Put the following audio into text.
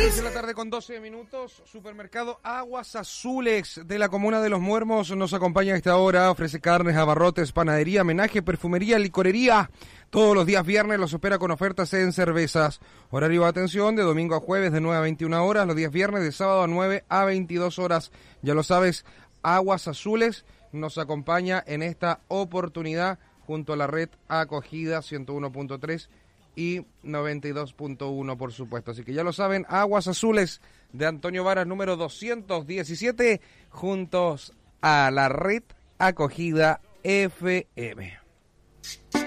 6 de la tarde con 12 minutos, supermercado Aguas Azules de la comuna de Los Muermos nos acompaña a esta hora, ofrece carnes, abarrotes, panadería, menaje, perfumería, licorería. Todos los días viernes los opera con ofertas en cervezas. Horario de atención de domingo a jueves de 9 a 21 horas, los días viernes de sábado a 9 a 22 horas. Ya lo sabes, Aguas Azules nos acompaña en esta oportunidad junto a la red Acogida 101.3 y 92.1, por supuesto. Así que ya lo saben, Aguas Azules de Antonio Varas, número 217, juntos a la red Acogida FM.